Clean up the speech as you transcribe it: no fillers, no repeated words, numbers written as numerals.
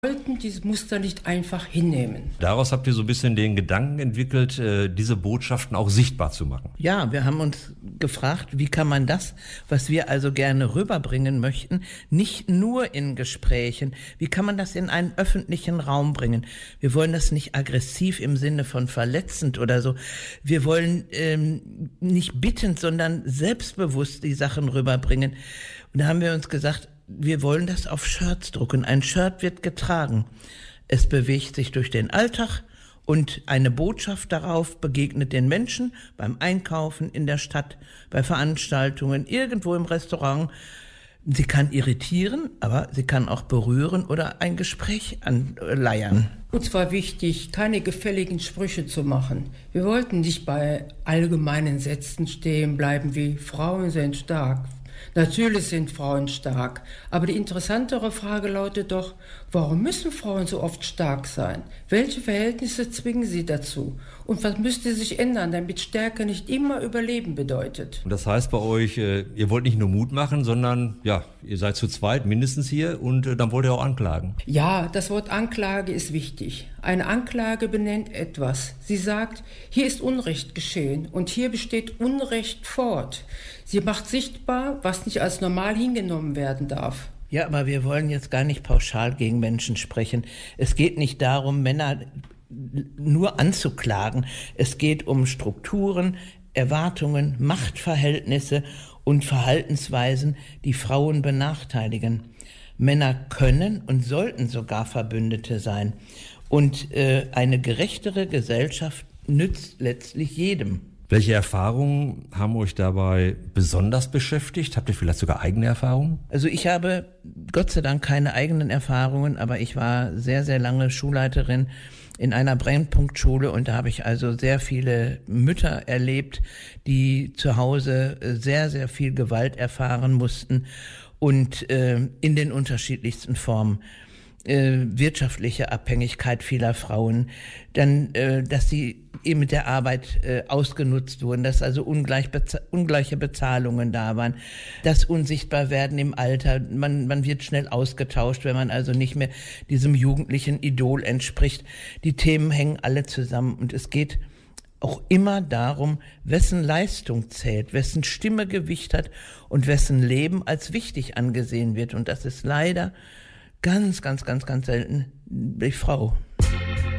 wollten dieses Muster nicht einfach hinnehmen. Daraus habt ihr so ein bisschen den Gedanken entwickelt, diese Botschaften auch sichtbar zu machen. Ja, wir haben uns gefragt, wie kann man das, was wir also gerne rüberbringen möchten, nicht nur in Gesprächen, wie kann man das in einen öffentlichen Raum bringen? Wir wollen das nicht aggressiv im Sinne von verletzend oder so. Wir wollen nicht bittend, sondern selbstbewusst die Sachen rüberbringen. Und da haben wir uns gesagt, wir wollen das auf Shirts drucken. Ein Shirt wird getragen. Es bewegt sich durch den Alltag und eine Botschaft darauf begegnet den Menschen beim Einkaufen in der Stadt, bei Veranstaltungen, irgendwo im Restaurant. Sie kann irritieren, aber sie kann auch berühren oder ein Gespräch anleiern. Uns war wichtig, keine gefälligen Sprüche zu machen. Wir wollten nicht bei allgemeinen Sätzen stehen bleiben wie Frauen sind stark. Natürlich sind Frauen stark, aber die interessantere Frage lautet doch, warum müssen Frauen so oft stark sein? Welche Verhältnisse zwingen sie dazu? Und was müsste sich ändern, damit Stärke nicht immer Überleben bedeutet? Und das heißt bei euch, ihr wollt nicht nur Mut machen, sondern ja, ihr seid zu zweit mindestens hier und dann wollt ihr auch anklagen. Ja, das Wort Anklage ist wichtig. Eine Anklage benennt etwas. Sie sagt, hier ist Unrecht geschehen und hier besteht Unrecht fort. Sie macht sichtbar, was nicht als normal hingenommen werden darf. Ja, aber wir wollen jetzt gar nicht pauschal gegen Menschen sprechen. Es geht nicht darum, Männer nur anzuklagen. Es geht um Strukturen, Erwartungen, Machtverhältnisse und Verhaltensweisen, die Frauen benachteiligen. Männer können und sollten sogar Verbündete sein. Und eine gerechtere Gesellschaft nützt letztlich jedem. Welche Erfahrungen haben euch dabei besonders beschäftigt? Habt ihr vielleicht sogar eigene Erfahrungen? Also ich habe Gott sei Dank keine eigenen Erfahrungen, aber ich war sehr, sehr lange Schulleiterin in einer Brennpunktschule und da habe ich also sehr viele Mütter erlebt, die zu Hause sehr, sehr viel Gewalt erfahren mussten und in den unterschiedlichsten Formen. Wirtschaftliche Abhängigkeit vieler Frauen, dann, dass sie eben mit der Arbeit ausgenutzt wurden, dass also ungleiche Bezahlungen da waren, das Unsichtbarwerden im Alter, man wird schnell ausgetauscht, wenn man also nicht mehr diesem jugendlichen Idol entspricht. Die Themen hängen alle zusammen und es geht auch immer darum, wessen Leistung zählt, wessen Stimme Gewicht hat und wessen Leben als wichtig angesehen wird. Und das ist leider ganz, ganz, ganz, ganz selten die Frau.